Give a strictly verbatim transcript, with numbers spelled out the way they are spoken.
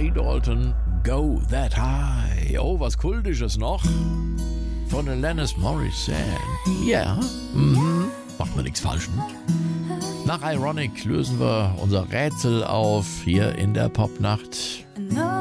Ray Dalton, Go That High. Oh, was Kultisches noch. Von Alanis Morissette. Ja, yeah. mhm. Macht man nichts falsch, ne? Nach Ironic lösen wir unser Rätsel auf hier in der Popnacht.